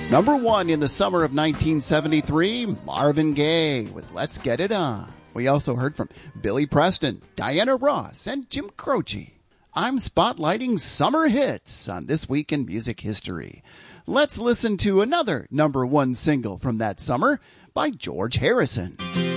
Number 1 in the summer of 1973, Marvin Gaye with Let's Get It On. We also heard from Billy Preston, Diana Ross, and Jim Croce. I'm spotlighting summer hits on This Week in Music History. Let's listen to another number 1 single from that summer by George Harrison.